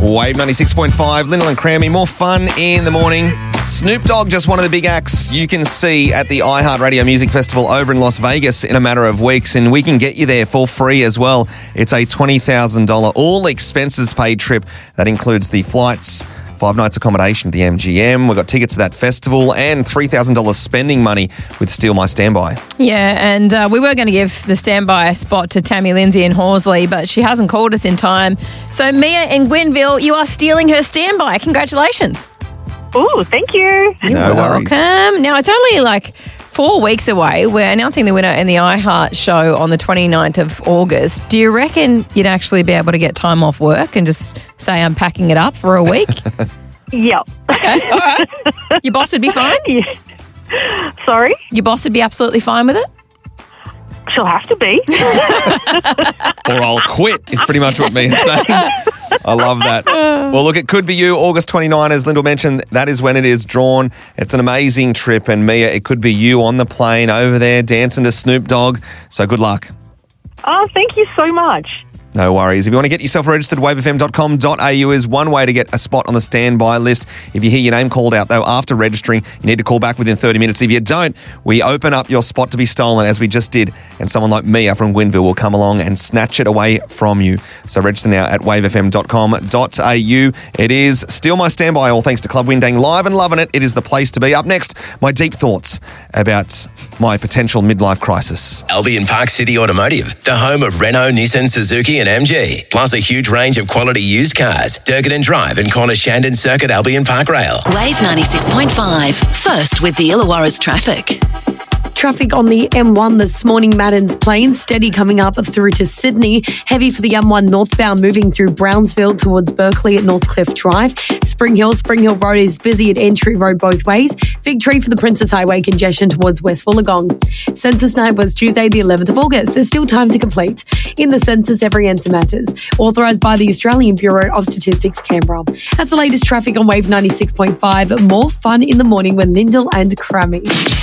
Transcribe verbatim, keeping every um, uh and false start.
Wave ninety-six point five, Lyndall and Crammy. More fun in the morning. Snoop Dogg, just one of the big acts you can see at the iHeartRadio Music Festival over in Las Vegas in a matter of weeks, and we can get you there for free as well. It's a twenty thousand dollars all expenses paid trip. That includes the flights, five nights accommodation at the M G M. We've got tickets to that festival and three thousand dollars spending money with Steal My Standby. Yeah, and uh, we were going to give the standby spot to Tammy Lindsay in Horsley, but she hasn't called us in time. So Mia in Gwenville, you are stealing her standby. Congratulations. Oh, thank you. You're No worries. welcome. Now, it's only like four weeks away. We're announcing the winner in the iHeart show on the twenty-ninth of August. Do you reckon you'd actually be able to get time off work and just say I'm packing it up for a week? Yep. Okay, all right. Your boss would be fine? Yeah. Sorry? Your boss would be absolutely fine with it? She'll have to be. Or I'll quit is pretty much what Mia's saying. I love that. Well, look, it could be you, August twenty-ninth, as Lyndall mentioned. That is when it is drawn. It's an amazing trip. And Mia, it could be you on the plane over there dancing to Snoop Dogg. So good luck. Oh, thank you so much. No worries. If you want to get yourself registered, wave f m dot com dot a u is one way to get a spot on the standby list. If you hear your name called out, though, after registering, you need to call back within thirty minutes. If you don't, we open up your spot to be stolen, as we just did, and someone like Mia from Gwenville will come along and snatch it away from you. So register now at wave f m dot com dot a u. It is Steal My Standby, all thanks to Club Windang. Live and loving it. It is the place to be. Up next, my deep thoughts about my potential midlife crisis. Albion Park City Automotive, the home of Renault, Nissan, Suzuki and M G. Plus a huge range of quality used cars. Durkin Drive and Corner Shandon Circuit, Albion Park Rail. Wave ninety-six point five. First with the Illawarra's traffic. Traffic on the M one this morning, Madden's Plain, steady coming up through to Sydney. Heavy for the M one northbound, moving through Brownsville towards Berkeley at Northcliffe Drive. Spring Hill, Spring Hill Road is busy at Entry Road both ways. Fig Tree for the Princess Highway, congestion towards West Wollongong. Census night was Tuesday the eleventh of August. There's still time to complete. In the census, every answer matters. Authorised by the Australian Bureau of Statistics, Canberra. That's the latest traffic on Wave ninety-six point five. More fun in the morning with Lyndall and Crammy.